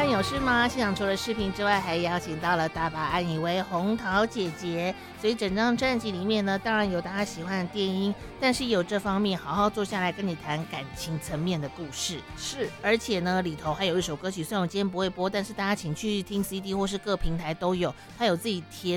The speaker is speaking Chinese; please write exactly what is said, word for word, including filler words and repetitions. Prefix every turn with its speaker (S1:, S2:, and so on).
S1: 有事吗？现场除了视频之外，还邀请到了大把安以为红桃姐姐，所以整张专辑里面呢，当然有大家喜欢的电音，但是有这方面好好坐下来跟你谈感情层面的故事。
S2: 是，
S1: 而且呢，里头还有一首歌曲，虽然我今天不会播，但是大家请去听 C D 或是各平台都有，它有自己填